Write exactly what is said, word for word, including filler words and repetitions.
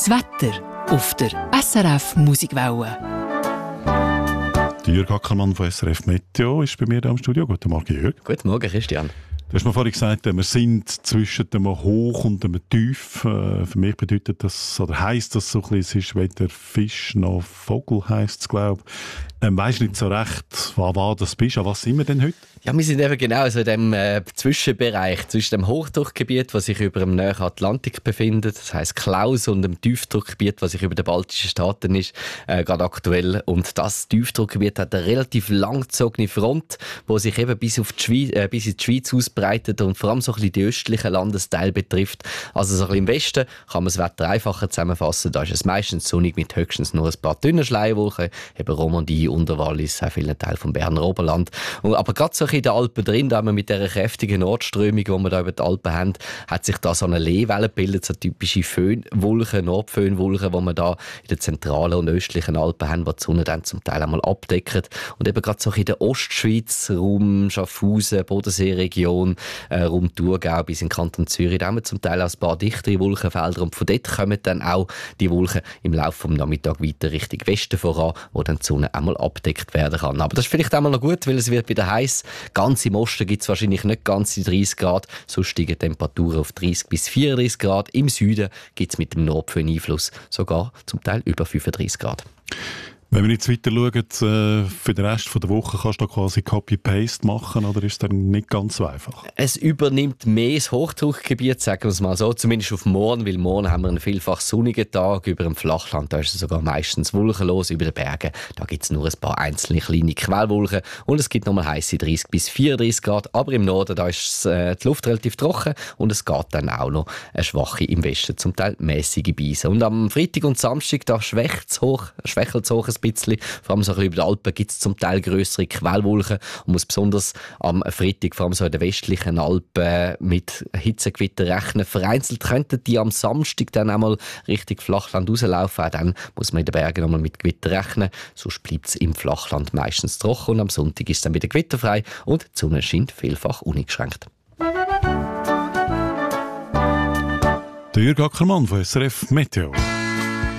Das Wetter auf der S R F Musikwelle. Jürg Ackermann von S R F Meteo ist bei mir hier im Studio. Guten Morgen, Jürg. Guten Morgen, Christian. Du hast mir vorhin gesagt, wir sind zwischen einem Hoch und einem Tief. Für mich bedeutet das, oder heisst das so ein bisschen, es ist weder Fisch noch Vogel, heisst es, glaube ich. Ähm, weisst nicht so recht, wo, wo das bist. An was sind wir denn heute? Ja, wir sind eben genau so in dem äh, Zwischenbereich, zwischen dem Hochdruckgebiet, das sich über dem nahen Atlantik befindet, das heisst Klaus, und dem Tiefdruckgebiet, das sich über den baltischen Staaten ist, äh, gerade aktuell. Und das Tiefdruckgebiet hat eine relativ langgezogene Front, die sich eben bis, auf die Schweiz, äh, bis in die Schweiz ausbreitet und vor allem so ein bisschen die östlichen Landesteile betrifft. Also so ein bisschen im Westen kann man das Wetter einfacher zusammenfassen. Da ist es meistens sonnig mit höchstens nur ein paar dünnen Schleierwolken, eben Romandie, Unterwallis, auch viele Teile vom Berner Oberland. Und, aber gerade so in den Alpen drin, da wir mit dieser kräftigen Nordströmung, die wir da über die Alpen haben, hat sich da so eine Lehwelle gebildet, so typische Föhnwolken, Nordföhnwolken, die wir da in den zentralen und östlichen Alpen haben, die die Sonne dann zum Teil einmal abdecken. Und eben gerade so in der Ostschweiz, Raum Schaffhausen, Bodenseeregion, äh, Raum Thurgau bis in den Kanton Zürich, da haben wir zum Teil auch ein paar dichtere Wolkenfelder und von dort kommen dann auch die Wolken im Laufe des Nachmittags weiter Richtung Westen voran, wo dann die Sonne einmal abdeckt werden kann. Aber das ist vielleicht einmal noch gut, weil es wird wieder heiß. Ganz im Osten gibt es wahrscheinlich nicht ganz die dreißig Grad, sonst steigen Temperaturen auf dreißig bis vierunddreißig Grad. Im Süden gibt es mit dem Nordföhn-Einfluss sogar zum Teil über fünfunddreißig Grad. Wenn wir jetzt weiter schauen, äh, für den Rest der Woche kannst du da quasi Copy-Paste machen, oder ist das dann nicht ganz so einfach? Es übernimmt mehr das Hochdruckgebiet, sagen wir es mal so, zumindest auf morgen, weil morgen haben wir einen vielfach sonnigen Tag. Über dem Flachland, da ist es sogar meistens wolkenlos, über den Bergen, da gibt es nur ein paar einzelne kleine Quellwolken und es gibt nochmal heisse dreißig bis vierunddreißig Grad, aber im Norden, da ist äh, die Luft relativ trocken und es geht dann auch noch eine schwache im Westen, zum Teil mäßige Beise. Und am Freitag und Samstag, da schwächelt es hoch, schwächelt es hoch ein bisschen. Vor allem so ein bisschen über die Alpen gibt es zum Teil grössere Quellwolken und muss besonders am Freitag, vor allem so in den westlichen Alpen, mit Hitzegewitter rechnen. Vereinzelt könnten die am Samstag dann einmal Richtung Flachland rauslaufen. Auch dann muss man in den Bergen nochmal mit Gewitter rechnen. Sonst bleibt es im Flachland meistens trocken und am Sonntag ist es dann wieder gewitterfrei und die Sonne scheint vielfach uneingeschränkt. Der Jürg Ackermann von S R F Meteo.